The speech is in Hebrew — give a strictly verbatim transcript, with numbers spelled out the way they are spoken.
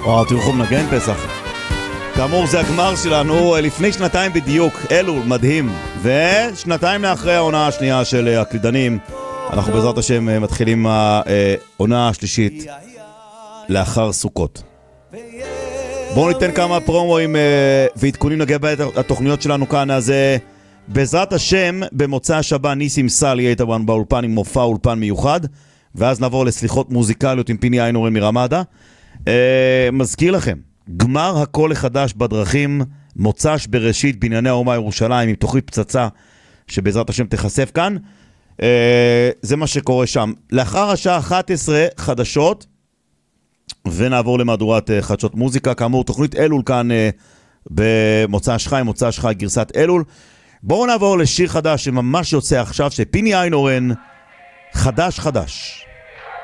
וואו, תראו מנגן פסח. כאמור, זה הגמר שלנו לפני שנתיים בדיוק. אלול, מדהים. ושנתיים לאחרי העונה השנייה של הקלידנים. אנחנו בעזרת השם מתחילים העונה השלישית לאחר סוכות. בואו ניתן כמה פרומואים ועדכונים לגבי התוכניות שלנו כאן. אז בעזרת השם, במוצא השבת ניסים סל יהיה איתנו באולפן עם מופע אולפן מיוחד, ואז נעבור לסליחות מוזיקליות עם פיני איינורן מרמדה. מזכיר לכם, גמר הכל החדש בדרכים, מוצ"ש בראשית בנייני האומה ירושלים עם תוכנית פצצה שבעזרת השם תחשף כאן. זה מה שקורה שם. לאחר השעה אחת עשרה חדשות, ונעבור למהדורת חדשות מוזיקה. כאמור, תוכנית אלול כאן במוצ"ש חי, מוצ"ש חי גרסת אלול. בואו נעבור לשיר חדש שממש יוצא עכשיו, שפיני איינורן, חדש חדש.